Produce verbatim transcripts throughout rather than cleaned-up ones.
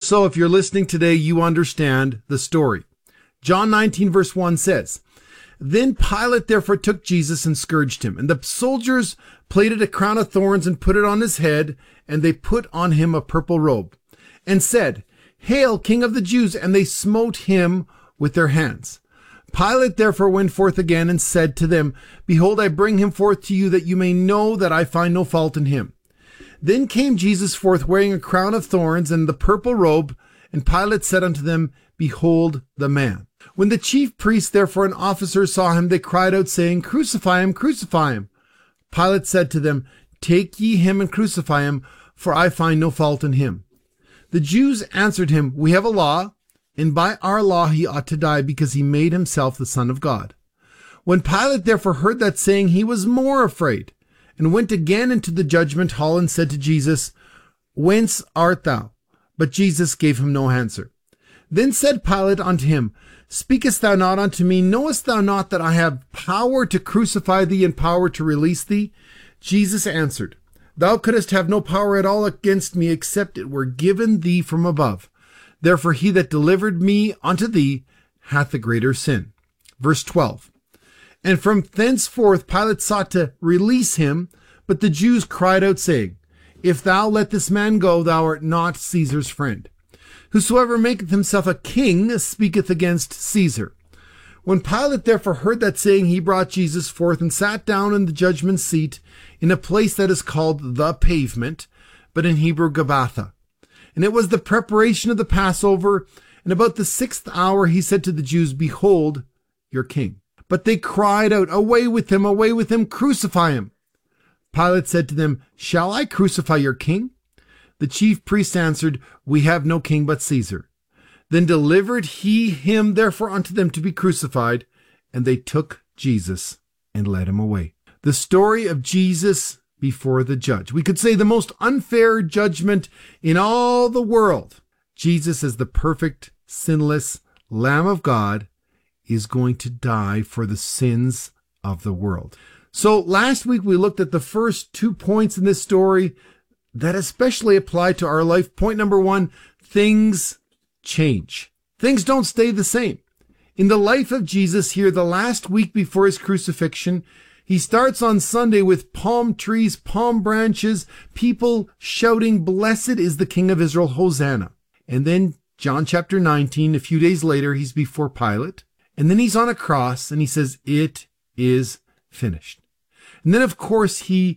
So if you're listening today, you understand the story. John nineteen verse one says, "Then Pilate therefore took Jesus and scourged him. And the soldiers plaited a crown of thorns and put it on his head, and they put on him a purple robe, and said, 'Hail, King of the Jews!' And they smote him with their hands. Pilate therefore went forth again and said to them, 'Behold, I bring him forth to you, that you may know that I find no fault in him.' Then came Jesus forth wearing a crown of thorns and the purple robe, and Pilate said unto them, 'Behold the man.' When the chief priests therefore and officers saw him, they cried out, saying, 'Crucify him, crucify him.' Pilate said to them, 'Take ye him and crucify him, for I find no fault in him.' The Jews answered him, 'We have a law, and by our law he ought to die, because he made himself the Son of God.' When Pilate therefore heard that saying, he was more afraid, and went again into the judgment hall, and said to Jesus, 'Whence art thou?' But Jesus gave him no answer. Then said Pilate unto him, 'Speakest thou not unto me? Knowest thou not that I have power to crucify thee and power to release thee?' Jesus answered, 'Thou couldst have no power at all against me, except it were given thee from above. Therefore he that delivered me unto thee hath the greater sin.'" Verse twelve. "And from thenceforth Pilate sought to release him, but the Jews cried out, saying, 'If thou let this man go, thou art not Caesar's friend. Whosoever maketh himself a king speaketh against Caesar.' When Pilate therefore heard that saying, he brought Jesus forth and sat down in the judgment seat in a place that is called the Pavement, but in Hebrew Gabbatha. And it was the preparation of the Passover, and about the sixth hour he said to the Jews, 'Behold your king.' But they cried out, 'Away with him, away with him, crucify him.' Pilate said to them, 'Shall I crucify your king?' The chief priests answered, 'We have no king but Caesar.' Then delivered he him therefore unto them to be crucified, and they took Jesus and led him away." The story of Jesus before the judge. We could say the most unfair judgment in all the world. Jesus, as the perfect, sinless Lamb of God, is going to die for the sins of the world. So last week we looked at the first two points in this story that especially apply to our life. Point number one, things change. Things don't stay the same. In the life of Jesus here, the last week before his crucifixion, he starts on Sunday with palm trees, palm branches, people shouting, "Blessed is the King of Israel, Hosanna." And then John chapter nineteen, a few days later, he's before Pilate. And then he's on a cross and he says, "It is finished." And then, of course, he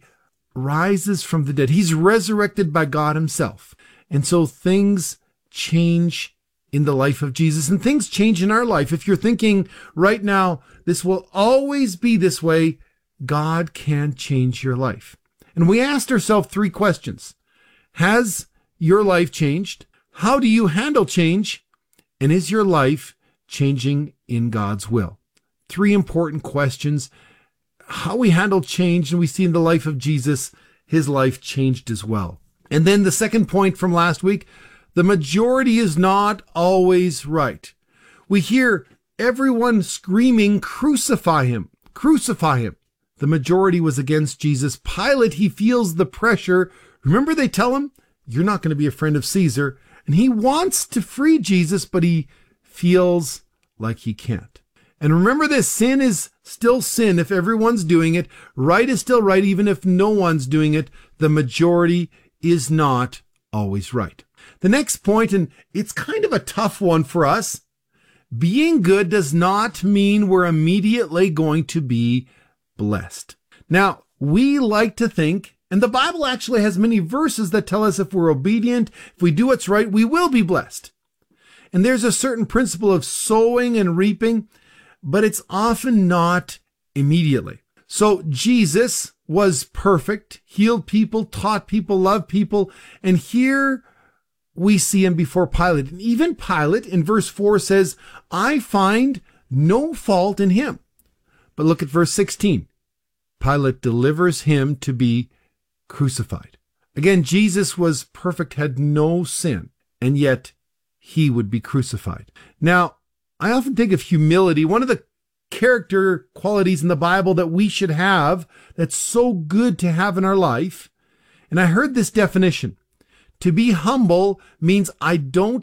rises from the dead. He's resurrected by God himself. And so things change in the life of Jesus, and things change in our life. If you're thinking right now, this will always be this way, God can change your life. And we asked ourselves three questions. Has your life changed? How do you handle change? And is your life changing in God's will? Three important questions. How we handle change, and we see in the life of Jesus, his life changed as well. And then the second point from last week, the majority is not always right. We hear everyone screaming, "Crucify him, crucify him." The majority was against Jesus. Pilate, he feels the pressure. Remember, they tell him, "You're not going to be a friend of Caesar." And he wants to free Jesus, but he feels like he can't. And remember this, sin is still sin if everyone's doing it. Right is still right even if no one's doing it. The majority is not always right. The next point, and it's kind of a tough one for us, being good does not mean we're immediately going to be blessed. Now, we like to think, and the Bible actually has many verses that tell us if we're obedient, if we do what's right, we will be blessed. And there's a certain principle of sowing and reaping, but it's often not immediately. So Jesus was perfect, healed people, taught people, loved people, and here we see him before Pilate. And even Pilate in verse four says, "I find no fault in him." But look at verse sixteen. Pilate delivers him to be crucified. Again, Jesus was perfect, had no sin, and yet he would be crucified. Now, I often think of humility. One of the character qualities in the Bible that we should have, that's so good to have in our life. And I heard this definition. To be humble means I don't